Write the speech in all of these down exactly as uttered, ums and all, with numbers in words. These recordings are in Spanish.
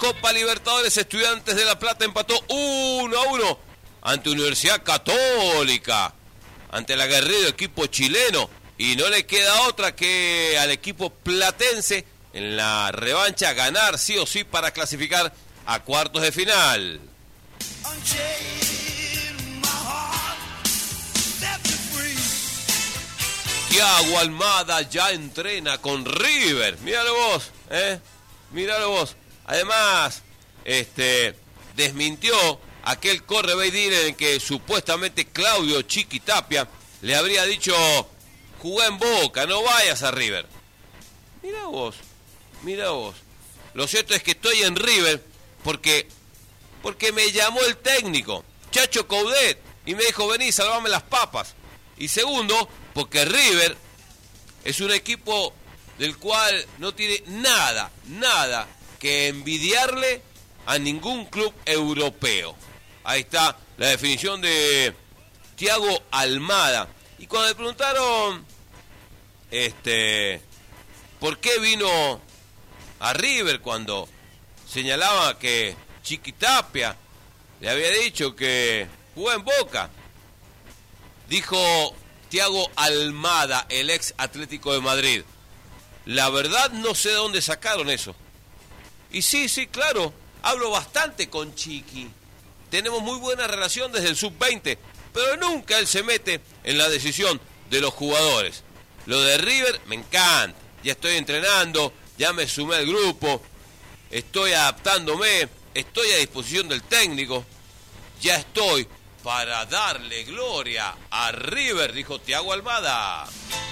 Copa Libertadores, Estudiantes de La Plata empató uno a uno ante Universidad Católica, ante el aguerrido equipo chileno. Y no le queda otra que al equipo platense en la revancha ganar sí o sí para clasificar a cuartos de final. Thiago Almada ya entrena con River. Míralo vos, ¿eh? Míralo vos. Además, este, desmintió aquel corre ve y dire en que supuestamente Claudio Chiqui Tapia le habría dicho: jugá en Boca, no vayas a River. Mira vos, mira vos. Lo cierto es que estoy en River porque, porque me llamó el técnico, Chacho Coudet, y me dijo: vení, salvame las papas. Y segundo, porque River es un equipo del cual no tiene nada, nada que envidiarle a ningún club europeo. Ahí está la definición de Thiago Almada. Y cuando le preguntaron este, por qué vino a River, cuando señalaba que Chiqui Tapia le había dicho que jugó en Boca, dijo Thiago Almada, el ex Atlético de Madrid: la verdad no sé de dónde sacaron eso. Y sí, sí, claro, hablo bastante con Chiqui. Tenemos muy buena relación desde el sub veinte, pero nunca él se mete en la decisión de los jugadores. Lo de River me encanta. Ya estoy entrenando, ya me sumé al grupo, estoy adaptándome, estoy a disposición del técnico. Ya estoy para darle gloria a River, dijo Thiago Almada.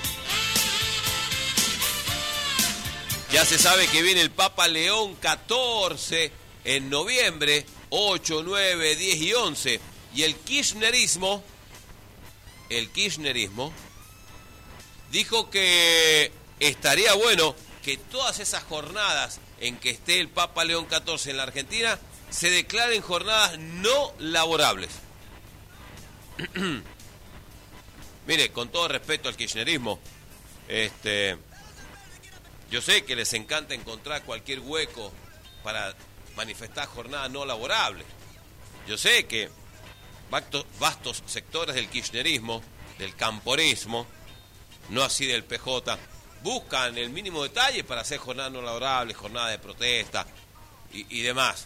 Ya se sabe que viene el Papa León catorce en noviembre, ocho, nueve, diez y once. Y el kirchnerismo, el kirchnerismo, dijo que estaría bueno que todas esas jornadas en que esté el Papa León catorce en la Argentina se declaren jornadas no laborables. Mire, con todo respeto al kirchnerismo, este, yo sé que les encanta encontrar cualquier hueco para manifestar jornadas no laborables. Yo sé que vastos, vastos sectores del kirchnerismo, del camporismo, no así del P J, buscan el mínimo detalle para hacer jornadas no laborables, jornadas de protesta y, y demás.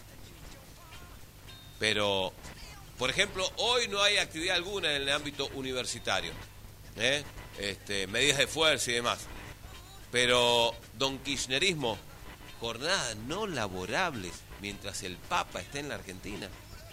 Pero, por ejemplo, hoy no hay actividad alguna en el ámbito universitario, ¿eh? este, medidas de fuerza y demás. Pero, don kirchnerismo, jornadas no laborables mientras el Papa esté en la Argentina.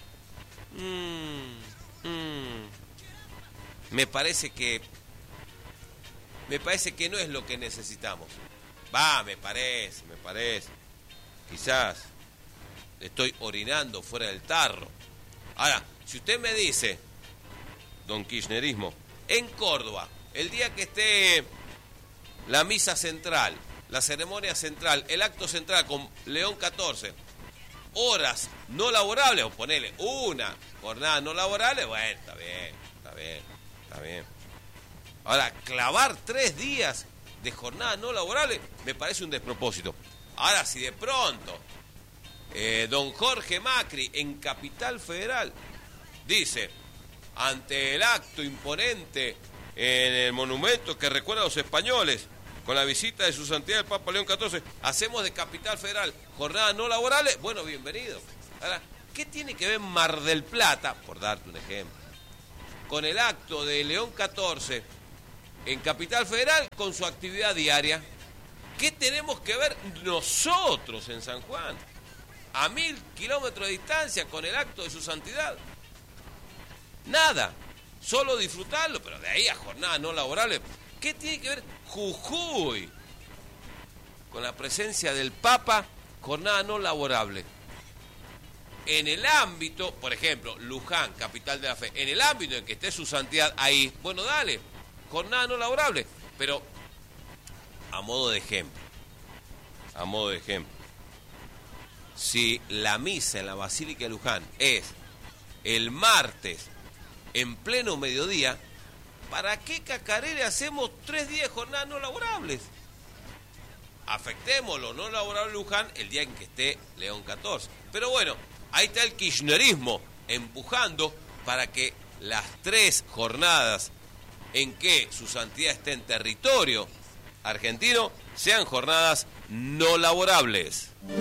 Mm, mm, me parece que me parece que no es lo que necesitamos. Va, me parece, me parece. Quizás estoy orinando fuera del tarro. Ahora, si usted me dice, don kirchnerismo, en Córdoba, el día que esté la misa central, la ceremonia central, el acto central con León catorce, horas no laborables, o ponele una jornada no laborable, bueno, está bien, está bien, está bien. Ahora, clavar tres días de jornada no laborable me parece un despropósito. Ahora, si de pronto eh, don Jorge Macri en Capital Federal dice, ante el acto imponente en el monumento que recuerda a los españoles, con la visita de su santidad el Papa León catorce, hacemos de Capital Federal jornadas no laborales, bueno, bienvenido. Ahora, ¿qué tiene que ver Mar del Plata, por darte un ejemplo, con el acto de León catorce en Capital Federal con su actividad diaria? ¿Qué tenemos que ver nosotros en San Juan, a mil kilómetros de distancia, con el acto de su santidad? Nada, solo disfrutarlo, pero de ahí a jornadas no laborables. ¿Qué tiene que ver Jujuy con la presencia del Papa, jornada no laborable? En el ámbito, por ejemplo, Luján, capital de la fe, en el ámbito en que esté su santidad ahí, bueno, dale, jornada no laborable, pero a modo de ejemplo, a modo de ejemplo, si la misa en la Basílica de Luján es el martes en pleno mediodía, ¿para qué cacarere hacemos tres días de jornadas no laborables? afectémoslo no laborable Luján el día en que esté León catorce. Pero bueno, ahí está el kirchnerismo empujando para que las tres jornadas en que su santidad esté en territorio argentino sean jornadas no laborables.